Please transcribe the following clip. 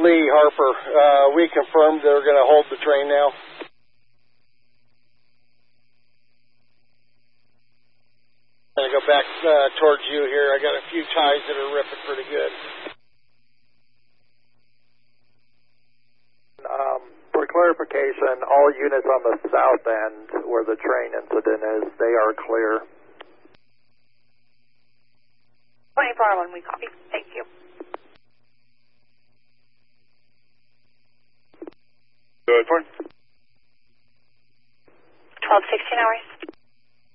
Lee Harper. We confirmed they're going to hold the train now. I'm going to go back towards you here. I got a few ties that are ripping pretty good. For clarification, all units on the south end where the train incident is, they are clear. 24-1, we copy. Thank you. 12-16 hours.